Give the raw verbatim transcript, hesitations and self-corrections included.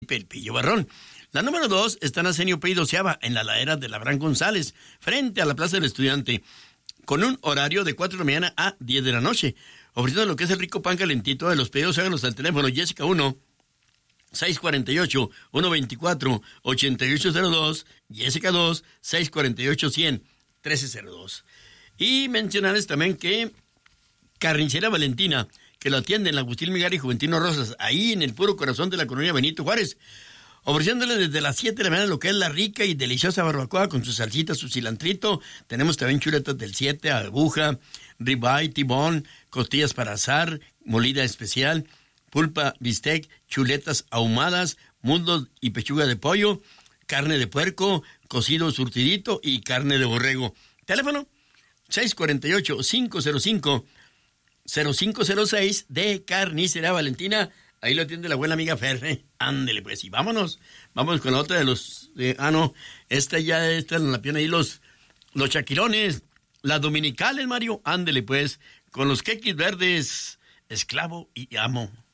Felipe El Pillo Barrón. La número dos está en Arsenio P. Doceava, en la ladera de Labrán González, frente a la Plaza del Estudiante, con un horario de cuatro de la mañana a diez de la noche, ofreciendo lo que es el rico pan calentito. De los pedidos, háganos al teléfono Jessica uno, seis cuatro ocho, uno dos cuatro, ocho ocho cero dos, Jessica dos, seis cuatro ocho, cien, trece cero dos. Y mencionarles también que Carnicería Valentina, que lo atiende en la Agustín Migari y Juventino Rosas, ahí en el puro corazón de la colonia Benito Juárez, ofreciéndole desde las siete de la mañana lo que es la rica y deliciosa barbacoa con su salsita, su cilantrito. Tenemos también chuletas del siete, aguja, ribeye, tibón, costillas para asar, molida especial, pulpa, bistec, chuletas ahumadas, muslos y pechuga de pollo, carne de puerco, cocido surtidito y carne de borrego. Teléfono seis cuatro ocho, cinco cero cinco, cero cinco cero seis de Carnicería Valentina. Ahí lo atiende la buena amiga Ferre. Ándele pues, y vámonos. Vamos con la otra de los... Eh, ah, no. Esta ya está en la pierna ahí, los, los chaquirones. Las dominicales, Mario. Ándele pues. Con los quequis verdes. Esclavo y amo.